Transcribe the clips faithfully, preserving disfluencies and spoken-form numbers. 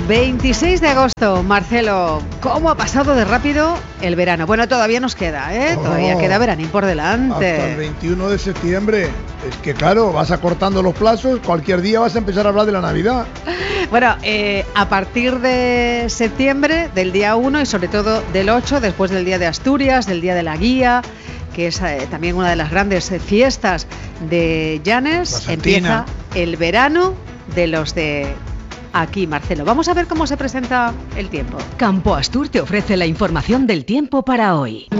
veintiséis de agosto, Marcelo, ¿cómo ha pasado de rápido el verano? Bueno, todavía nos queda, ¿eh? Oh, todavía queda veranín por delante. Hasta el veintiuno de septiembre. Es que claro, vas acortando los plazos, cualquier día vas a empezar a hablar de la Navidad. Bueno, eh, a partir de septiembre, del día uno y sobre todo del ocho, después del Día de Asturias, del Día de la Guía, que es eh, también una de las grandes eh, fiestas de Llanes, empieza el verano de los de aquí, Marcelo. Vamos a ver cómo se presenta el tiempo. Campo Astur te ofrece la información del tiempo para hoy.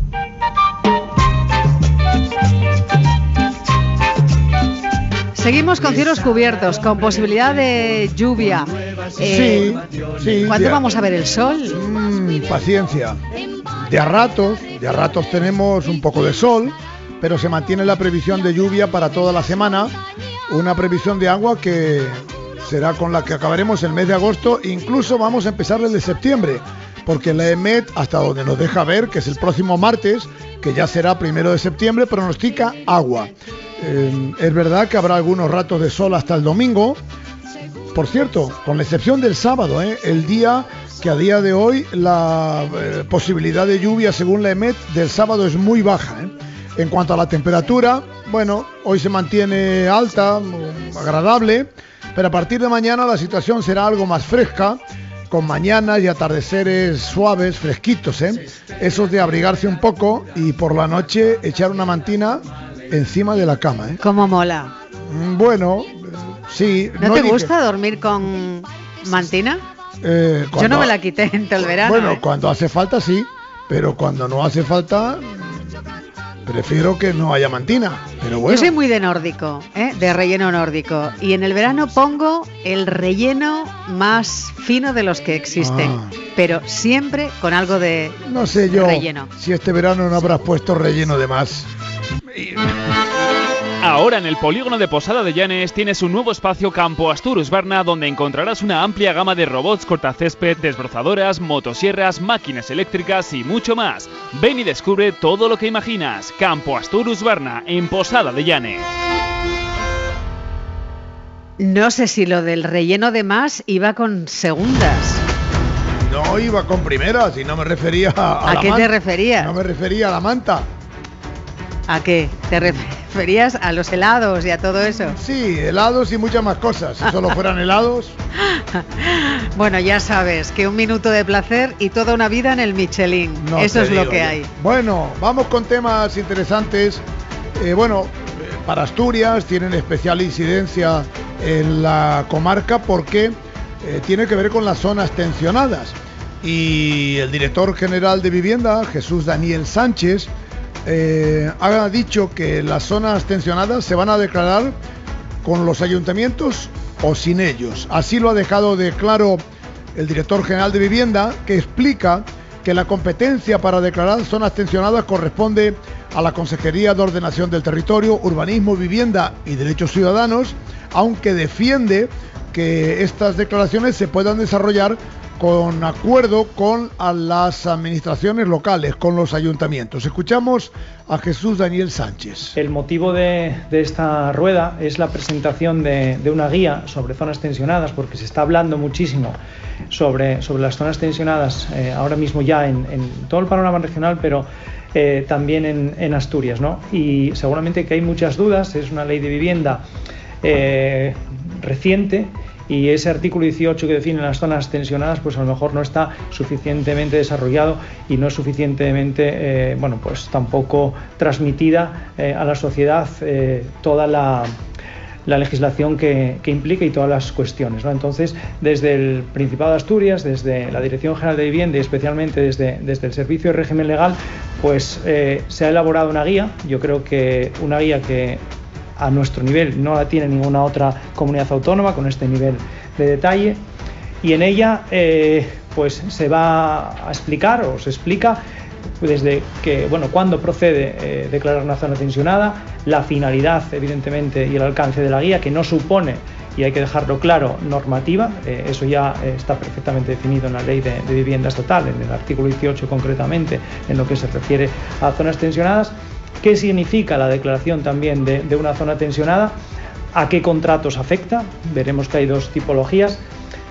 Seguimos con cielos cubiertos, con posibilidad de lluvia. Eh, sí, sí. ¿Cuándo de, vamos a ver el sol? Mmm, paciencia. De a ratos, de a ratos tenemos un poco de sol, pero se mantiene la previsión de lluvia para toda la semana. Una previsión de agua que será con la que acabaremos el mes de agosto. Incluso vamos a empezar el de septiembre, porque la EMET, hasta donde nos deja ver, que es el próximo martes, que ya será primero de septiembre, pronostica agua. Eh, es verdad que habrá algunos ratos de sol hasta el domingo. Por cierto, con la excepción del sábado, ¿eh? el día que a día de hoy la eh, posibilidad de lluvia, según la EMET, del sábado es muy baja, ¿eh? En cuanto a la temperatura, bueno, hoy se mantiene alta, agradable, pero a partir de mañana la situación será algo más fresca, con mañanas y atardeceres suaves, fresquitos, ¿eh? Esos de abrigarse un poco y por la noche echar una mantina encima de la cama, ¿eh? ¿Cómo mola? Bueno, sí. ¿No, no te dije... gusta dormir con mantina? Eh, cuando... Yo no me la quité en todo el verano. Bueno, ¿eh? cuando hace falta sí, pero cuando no hace falta... Prefiero que no haya mantina, pero bueno. Yo soy muy de nórdico, ¿eh? de relleno nórdico. Y en el verano pongo el relleno más fino de los que existen. Ah. Pero siempre con algo de no sé yo relleno. Si este verano no habrás puesto relleno de más. Ahora en el polígono de Posada de Llanes tienes un nuevo espacio Campo Astur Husqvarna, donde encontrarás una amplia gama de robots cortacésped, desbrozadoras, motosierras, máquinas eléctricas y mucho más. Ven y descubre todo lo que imaginas. Campo Astur Husqvarna, en Posada de Llanes. No sé si lo del relleno de más iba con segundas. No iba con primeras y no me refería a, a ¿A la qué manta. te referías? No me refería a la manta. ¿A qué? ¿Te referías a los helados y a todo eso? Sí, helados y muchas más cosas. Si solo fueran helados. Bueno, ya sabes que un minuto de placer y toda una vida en el Michelin. No eso es digo lo que yo. hay. Bueno, vamos con temas interesantes. Eh, bueno, para Asturias tienen especial incidencia en la comarca porque eh, tiene que ver con las zonas tensionadas. Y el director general de Vivienda, Jesús Daniel Sánchez, Eh, ha dicho que las zonas tensionadas se van a declarar con los ayuntamientos o sin ellos. Así lo ha dejado de claro el director general de Vivienda, que explica que la competencia para declarar zonas tensionadas corresponde a la Consejería de Ordenación del Territorio, Urbanismo, Vivienda y Derechos Ciudadanos, aunque defiende que estas declaraciones se puedan desarrollar con acuerdo con a las administraciones locales, con los ayuntamientos. Escuchamos a Jesús Daniel Sánchez. El motivo de, de esta rueda es la presentación de, de una guía sobre zonas tensionadas, porque se está hablando muchísimo sobre, sobre las zonas tensionadas eh, ahora mismo ya en, en todo el panorama regional, pero eh, también en, en Asturias, ¿no? Y seguramente que hay muchas dudas. Es una ley de vivienda eh, reciente, y ese artículo dieciocho que define las zonas tensionadas, pues a lo mejor no está suficientemente desarrollado y no es suficientemente, eh, bueno, pues tampoco transmitida eh, a la sociedad eh, toda la, la legislación que, que implica y todas las cuestiones, ¿no? Entonces, desde el Principado de Asturias, desde la Dirección General de Vivienda y especialmente desde, desde el Servicio de Régimen Legal, pues eh, se ha elaborado una guía. Yo creo que una guía que a nuestro nivel no la tiene ninguna otra comunidad autónoma con este nivel de detalle, y en ella eh, pues se va a explicar o se explica desde que, bueno, cuándo procede eh, declarar una zona tensionada, la finalidad evidentemente y el alcance de la guía, que no supone, y hay que dejarlo claro, normativa. Eh, eso ya eh, está perfectamente definido en la Ley de, de Vivienda Estatal, en el artículo dieciocho concretamente, en lo que se refiere a zonas tensionadas. ¿Qué significa la declaración también de, de una zona tensionada? ¿A qué contratos afecta? Veremos que hay dos tipologías.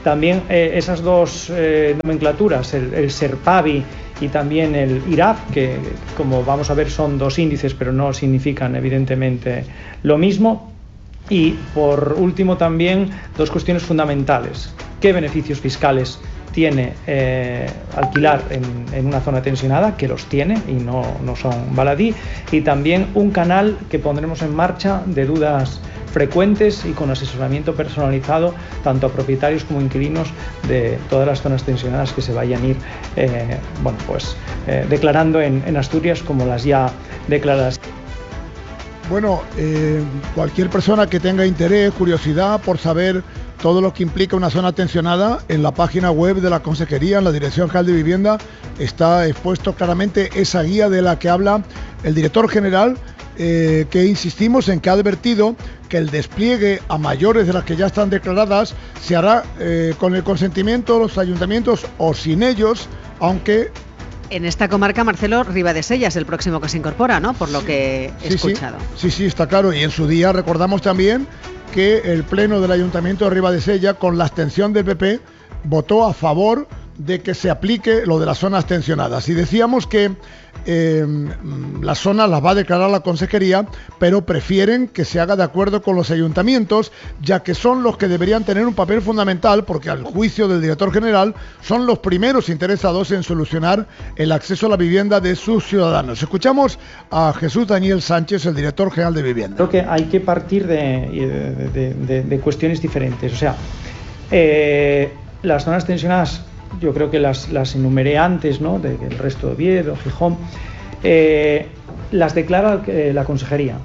También eh, esas dos eh, nomenclaturas, el, el SERPAVI y también el I R A F, que como vamos a ver son dos índices, pero no significan evidentemente lo mismo. Y por último también dos cuestiones fundamentales: ¿qué beneficios fiscales tiene eh, alquilar en, en una zona tensionada? Que los tiene y no, no son baladí. Y también un canal que pondremos en marcha de dudas frecuentes y con asesoramiento personalizado tanto a propietarios como inquilinos de todas las zonas tensionadas que se vayan a ir eh, bueno, pues, eh, declarando en, en Asturias como las ya declaradas. Bueno, eh, cualquier persona que tenga interés, curiosidad por saber todo lo que implica una zona tensionada, en la página web de la Consejería, en la Dirección General de Vivienda, está expuesto claramente esa guía de la que habla el director general, eh, que insistimos en que ha advertido que el despliegue a mayores de las que ya están declaradas se hará eh, con el consentimiento de los ayuntamientos o sin ellos, aunque... En esta comarca, Marcelo, Ribadesella es el próximo que se incorpora, ¿no? Por lo que he sí, escuchado. Sí, sí, sí, está claro. Y en su día recordamos también que el Pleno del Ayuntamiento de Ribadesella, con la abstención del P P, votó a favor de que se aplique lo de las zonas tensionadas. Y decíamos que eh, las zonas las va a declarar la Consejería, pero prefieren que se haga de acuerdo con los ayuntamientos, ya que son los que deberían tener un papel fundamental, porque al juicio del director general son los primeros interesados en solucionar el acceso a la vivienda de sus ciudadanos. Escuchamos a Jesús Daniel Sánchez, el director general de Vivienda. Creo que hay que partir de, de, de, de cuestiones diferentes. O sea, eh, las zonas tensionadas, yo creo que las, las enumeré antes, ¿no? Del de, resto de Oviedo, Gijón, eh, las declara eh, la Consejería.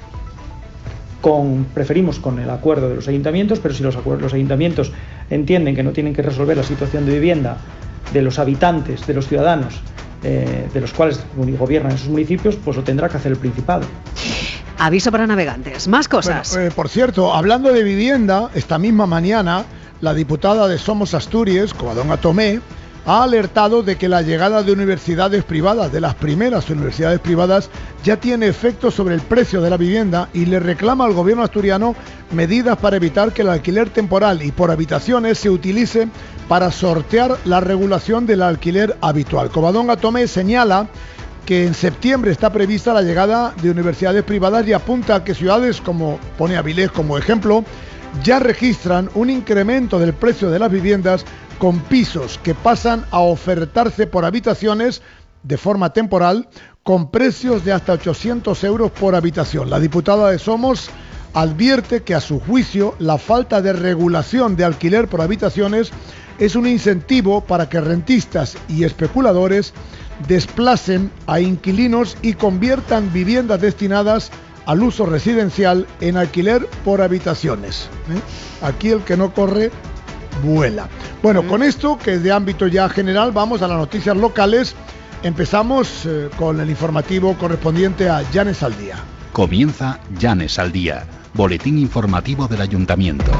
Con, preferimos con el acuerdo de los ayuntamientos, pero si los, los ayuntamientos entienden que no tienen que resolver la situación de vivienda de los habitantes, de los ciudadanos, eh, de los cuales gobiernan esos municipios, pues lo tendrá que hacer el Principado. Aviso para navegantes. Más cosas. Bueno, eh, por cierto, hablando de vivienda, esta misma mañana la diputada de Somos Asturias, Covadonga Tomé, ha alertado de que la llegada de universidades privadas, de las primeras universidades privadas, ya tiene efecto sobre el precio de la vivienda y le reclama al gobierno asturiano medidas para evitar que el alquiler temporal y por habitaciones se utilice para sortear la regulación del alquiler habitual. Covadonga Tomé señala que en septiembre está prevista la llegada de universidades privadas y apunta a que ciudades como, pone Avilés como ejemplo, ya registran un incremento del precio de las viviendas con pisos que pasan a ofertarse por habitaciones de forma temporal con precios de hasta ochocientos euros por habitación. La diputada de Somos advierte que a su juicio la falta de regulación de alquiler por habitaciones es un incentivo para que rentistas y especuladores desplacen a inquilinos y conviertan viviendas destinadas al uso residencial en alquiler por habitaciones. ¿Eh? Aquí el que no corre, vuela. Bueno, con esto, que es de ámbito ya general, vamos a las noticias locales. Empezamos eh, con el informativo correspondiente a Llanes al Día. Comienza Llanes al Día, boletín informativo del Ayuntamiento.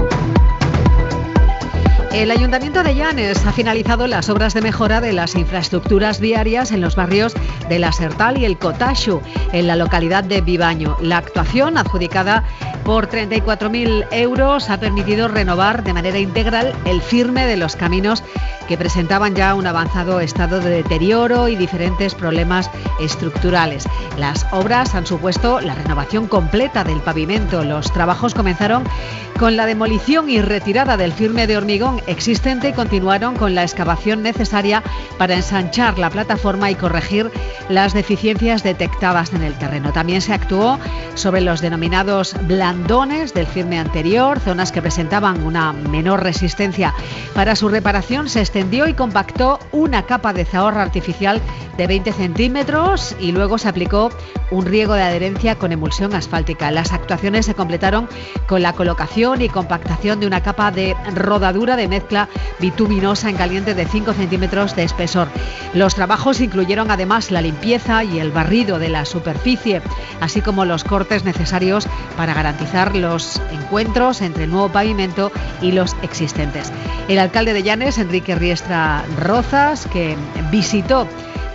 El Ayuntamiento de Llanes ha finalizado las obras de mejora de las infraestructuras viarias en los barrios de La Sertal y el Cotaxu, en la localidad de Vivaño. La actuación, adjudicada por treinta y cuatro mil euros, ha permitido renovar de manera integral el firme de los caminos que presentaban ya un avanzado estado de deterioro y diferentes problemas estructurales. Las obras han supuesto la renovación completa del pavimento. Los trabajos comenzaron con la demolición y retirada del firme de hormigón existente y continuaron con la excavación necesaria para ensanchar la plataforma y corregir las deficiencias detectadas en el terreno. También se actuó sobre los denominados blandones del firme anterior, zonas que presentaban una menor resistencia. Para su reparación se extendió y compactó una capa de zahorra artificial de veinte centímetros y luego se aplicó un riego de adherencia con emulsión asfáltica. Las actuaciones se completaron con la colocación y compactación de una capa de rodadura de mezcla bituminosa en caliente de cinco centímetros de espesor. Los trabajos incluyeron además la limpieza y el barrido de la superficie, así como los cortes necesarios para garantizar los encuentros entre el nuevo pavimento y los existentes. El alcalde de Llanes, Enrique Riestra Rozas, que visitó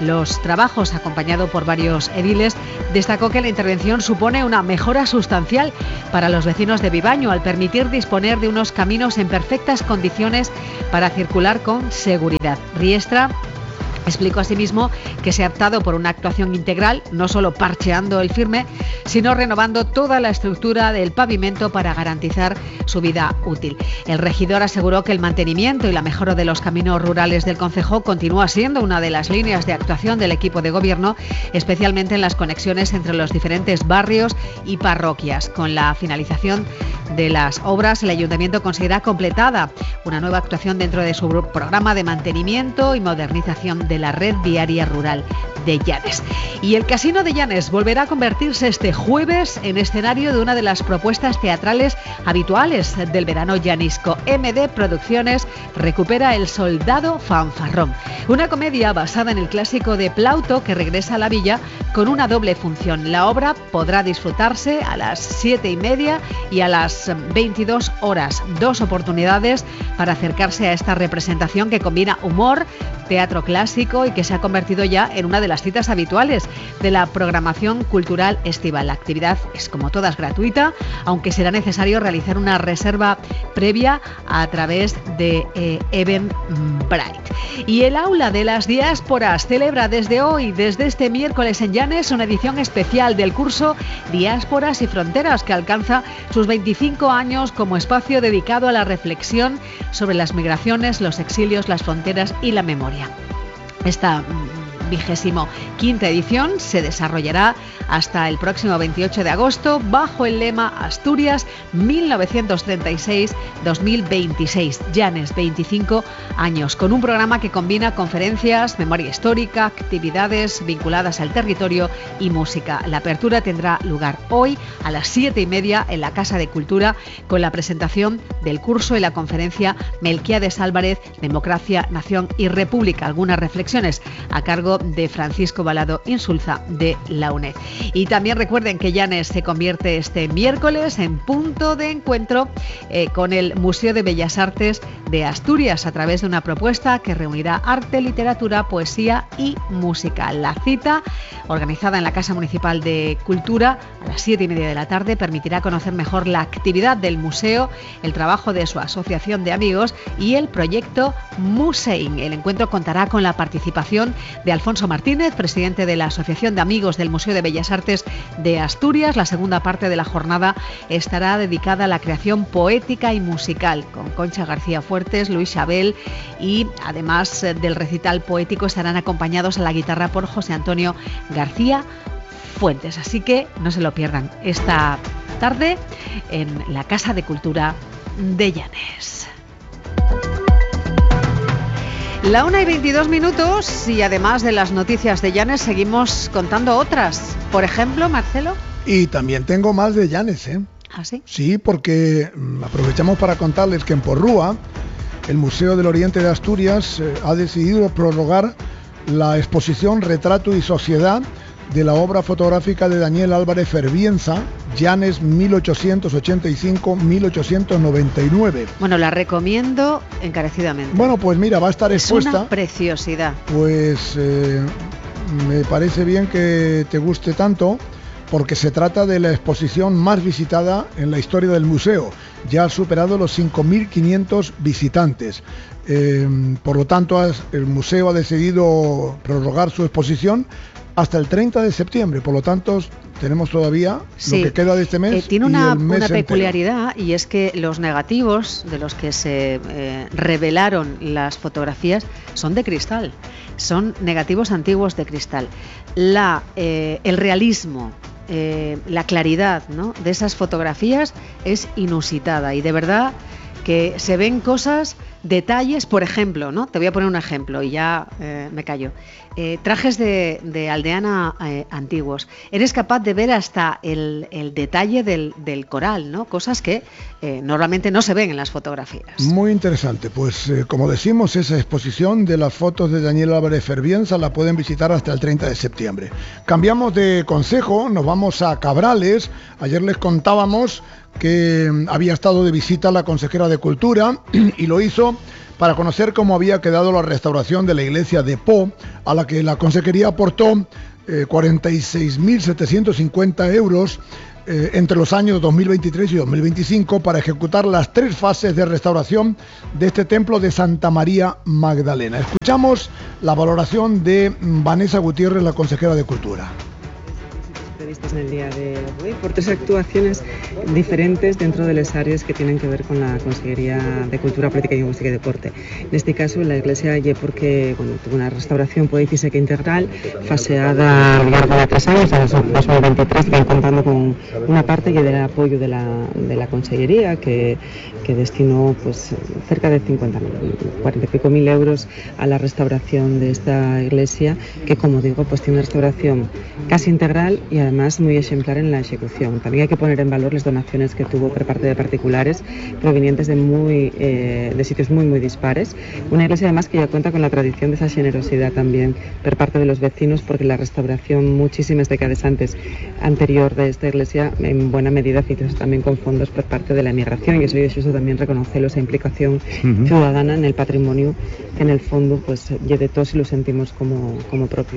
los trabajos, acompañado por varios ediles, destacó que la intervención supone una mejora sustancial para los vecinos de Vivaño al permitir disponer de unos caminos en perfectas condiciones para circular con seguridad. Riestra explicó asimismo que se ha optado por una actuación integral, no solo parcheando el firme, sino renovando toda la estructura del pavimento para garantizar su vida útil. El regidor aseguró que el mantenimiento y la mejora de los caminos rurales del concejo continúa siendo una de las líneas de actuación del equipo de gobierno, especialmente en las conexiones entre los diferentes barrios y parroquias. Con la finalización de las obras, el ayuntamiento considera completada una nueva actuación dentro de su programa de mantenimiento y modernización de la red viaria rural de Llanes. Y el Casino de Llanes volverá a convertirse este jueves en escenario de una de las propuestas teatrales habituales del verano llanisco. M D Producciones recupera El Soldado Fanfarrón, una comedia basada en el clásico de Plauto que regresa a la villa con una doble función. La obra podrá disfrutarse a las siete y media y a las veintidós horas. Dos oportunidades para acercarse a esta representación que combina humor, teatro clásico y que se ha convertido ya en una de las citas habituales de la programación cultural estival. La actividad es, como todas, gratuita, aunque será necesario realizar una reserva previa a través de eh, Eventbrite. Y el Aula de las Diásporas celebra desde hoy, desde este miércoles en Llanes, una edición especial del curso Diásporas y Fronteras, que alcanza sus veinticinco años como espacio dedicado a la reflexión sobre las migraciones, los exilios, las fronteras y la memoria. Esta vigésimo quinta edición se desarrollará hasta el próximo veintiocho de agosto bajo el lema Asturias mil novecientos treinta y seis a dos mil veintiséis, Llanes veinticinco años, con un programa que combina conferencias, memoria histórica, actividades vinculadas al territorio y música. La apertura tendrá lugar hoy a las siete y media en la Casa de Cultura con la presentación del curso y la conferencia Melquiades Álvarez, Democracia, Nación y República. Algunas reflexiones a cargo de Francisco Balado Insulza de la U N E D. Y también recuerden que Llanes se convierte este miércoles en punto de encuentro eh, con el Museo de Bellas Artes de Asturias a través de una propuesta que reunirá arte, literatura, poesía y música. La cita, organizada en la Casa Municipal de Cultura a las siete y media de la tarde, permitirá conocer mejor la actividad del museo, el trabajo de su asociación de amigos y el proyecto Museing. El encuentro contará con la participación de Alfonso Martínez, presidente de la Asociación de Amigos del Museo de Bellas Artes de Asturias. La segunda parte de la jornada estará dedicada a la creación poética y musical, con Concha García Fuertes, Luis Abel, y además del recital poético estarán acompañados a la guitarra por José Antonio García Fuentes. Así que no se lo pierdan esta tarde en la Casa de Cultura de Llanes. La una y veintidós minutos y además de las noticias de Llanes seguimos contando otras. Por ejemplo, Marcelo. Y también tengo más de Llanes, ¿eh? ¿Ah, sí? Sí, porque mmm, aprovechamos para contarles que en Porrúa, el Museo del Oriente de Asturias eh, ha decidido prorrogar la exposición Retrato y Sociedad de la obra fotográfica de Daniel Álvarez Ferbienza, Llanes mil ochocientos ochenta y cinco a mil ochocientos noventa y nueve. Bueno, la recomiendo encarecidamente. Bueno, pues mira, va a estar expuesta. Es una preciosidad. Pues eh, me parece bien que te guste tanto, porque se trata de la exposición más visitada en la historia del museo. Ya ha superado los cinco mil quinientos visitantes. Eh, por lo tanto, el museo ha decidido prorrogar su exposición hasta el treinta de septiembre, por lo tanto tenemos todavía sí. lo que queda de este mes. Eh, tiene y una, el mes una entero. peculiaridad, y es que los negativos de los que se eh, revelaron las fotografías son de cristal, son negativos antiguos de cristal. La, eh, el realismo, eh, la claridad, ¿no?, de esas fotografías es inusitada, y de verdad que se ven cosas, detalles, por ejemplo, ¿no? Te voy a poner un ejemplo y ya eh, me callo. Eh, trajes de, de aldeana eh, antiguos. Eres capaz de ver hasta el, el detalle del, del coral, ¿no? Cosas que eh, normalmente no se ven en las fotografías. Muy interesante. Pues eh, como decimos, esa exposición de las fotos de Daniel Álvarez Ferbienza la pueden visitar hasta el treinta de septiembre. Cambiamos de concejo, nos vamos a Cabrales. Ayer les contábamos que había estado de visita la consejera de Cultura y lo hizo para conocer cómo había quedado la restauración de la iglesia de Po, a la que la consejería aportó eh, cuarenta y seis mil setecientos cincuenta euros eh, entre los años dos mil veintitrés y dos mil veinticinco para ejecutar las tres fases de restauración de este templo de Santa María Magdalena. Escuchamos la valoración de Vanessa Gutiérrez, la consejera de Cultura. En el día de hoy por tres actuaciones diferentes dentro de las áreas que tienen que ver con la Consejería de Cultura, Política, Lingüística y Deporte. En este caso, la Iglesia ya porque bueno, tuvo una restauración, puede decirse que integral, faseada a lo largo de tres años, en dos mil veintitrés, van contando con una parte que del apoyo de la, de la Consejería, que, que destinó pues cerca de cincuenta mil, cuarenta y pico mil euros a la restauración de esta iglesia, que como digo, pues tiene una restauración casi integral y además muy ejemplar en la ejecución. También hay que poner en valor las donaciones que tuvo por parte de particulares provenientes de muy eh, de sitios muy muy dispares. Una iglesia además que ya cuenta con la tradición de esa generosidad también por parte de los vecinos, porque la restauración muchísimas décadas antes anterior de esta iglesia en buena medida se hizo también con fondos por parte de la emigración, y eso, y eso también reconoce esa implicación uh-huh. ciudadana en el patrimonio que en el fondo pues de todos y lo sentimos como, como propio.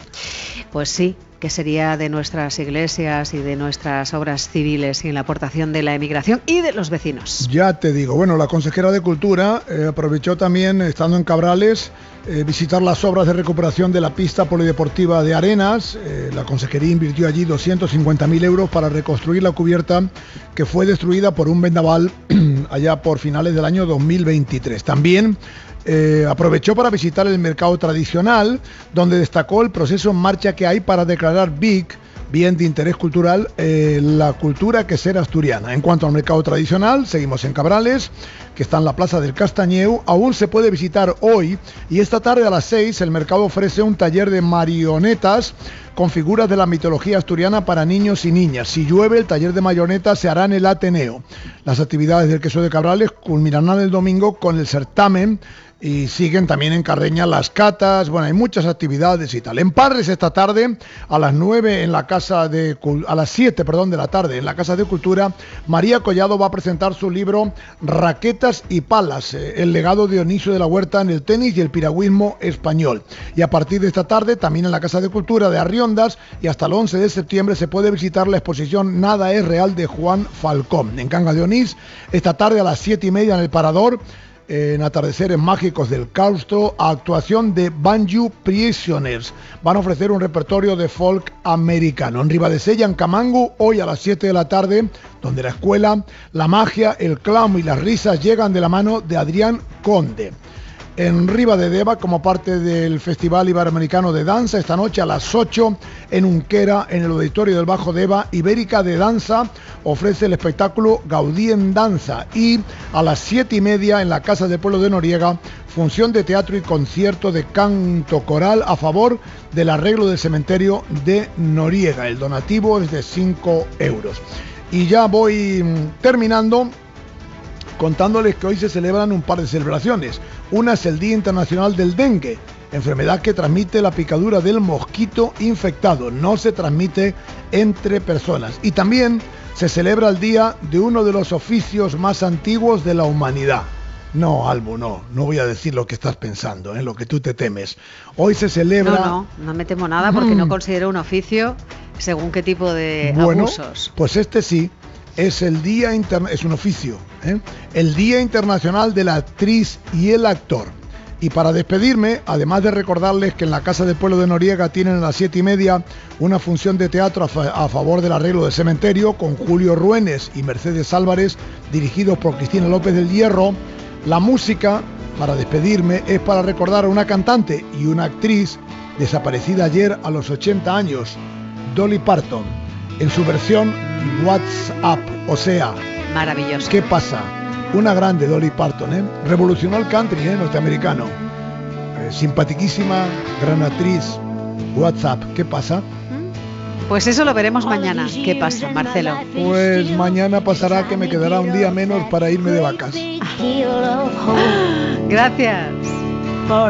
Pues sí, que sería de nuestras iglesias y de nuestras obras civiles y en la aportación de la emigración y de los vecinos. Ya te digo, bueno, la consejera de Cultura eh, aprovechó también, estando en Cabrales, eh, visitar las obras de recuperación de la pista polideportiva de Arenas. Eh, la consejería invirtió allí doscientos cincuenta mil euros para reconstruir la cubierta que fue destruida por un vendaval allá por finales del año dos mil veintitrés. También Eh, aprovechó para visitar el mercado tradicional, donde destacó el proceso en marcha que hay para declarar B I C, bien de interés cultural, eh, la cultura quesera asturiana. En cuanto al mercado tradicional, seguimos en Cabrales, que está en la Plaza del Castañeu. Aún se puede visitar hoy, y esta tarde a las seis el mercado ofrece un taller de marionetas con figuras de la mitología asturiana para niños y niñas. Si llueve, el taller de marionetas se hará en el Ateneo. Las actividades del queso de Cabrales culminarán el domingo con el certamen, y siguen también en Carreña las catas. Bueno, hay muchas actividades y tal. En Parres esta tarde a las nueve en la casa de a las siete, perdón, de la tarde en la Casa de Cultura, María Collado va a presentar su libro Raquetas y Palas, eh, el legado de Dionisio de la Huerta en el tenis y el piragüismo español. Y a partir de esta tarde también en la Casa de Cultura de Arriondas, y hasta el once de septiembre se puede visitar la exposición Nada es real de Juan Falcón. En Cangas de Onís esta tarde a las siete y media en el Parador, en Atardeceres Mágicos del Claustro, actuación de Banjo Prisoners. Van a ofrecer un repertorio de folk americano. En Ribadesella, en Camango, hoy a las siete de la tarde, donde la escuela, la magia, el clown y las risas llegan de la mano de Adrián Conde. En Ribadedeva, como parte del Festival Iberoamericano de Danza, esta noche a las ocho en Unquera, en el Auditorio del Bajo Deva, Ibérica de Danza ofrece el espectáculo Gaudí en Danza, y a las siete y media en la Casa del Pueblo de Noriega, función de teatro y concierto de canto coral a favor del arreglo del cementerio de Noriega. El donativo es de cinco euros. Y ya voy terminando contándoles que hoy se celebran un par de celebraciones. Una es el Día Internacional del Dengue, enfermedad que transmite la picadura del mosquito infectado, no se transmite entre personas. Y también se celebra el día de uno de los oficios más antiguos de la humanidad. No, Albo, no, no voy a decir lo que estás pensando, ¿eh? Lo que tú te temes. Hoy se celebra... No, no, no me temo nada porque mm. no considero un oficio según qué tipo de bueno, abusos. Pues este sí. Es el día interna- es un oficio, ¿eh? El Día Internacional de la Actriz y el Actor. Y para despedirme, además de recordarles que en la Casa del Pueblo de Noriega tienen a las siete y media una función de teatro a, fa- a favor del arreglo del cementerio con Julio Ruénes y Mercedes Álvarez, dirigidos por Cristina López del Hierro. La música, para despedirme, es para recordar a una cantante y una actriz desaparecida ayer a los ochenta años, Dolly Parton, en su versión What's Up, o sea, maravilloso. ¿Qué pasa? Una grande Dolly Parton, ¿eh? Revolucionó el country, ¿eh? Norteamericano. Eh, simpatiquísima, gran actriz. What's Up, ¿qué pasa? Pues eso lo veremos mañana. ¿Qué pasa, Marcelo? Pues mañana pasará que me quedará un día menos para irme de vacas. Gracias.